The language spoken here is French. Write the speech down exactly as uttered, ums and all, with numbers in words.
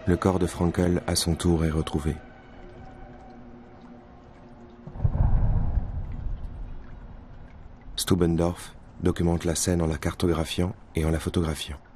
Le corps de Frankel, à son tour, est retrouvé. Stubendorf documente la scène en la cartographiant et en la photographiant.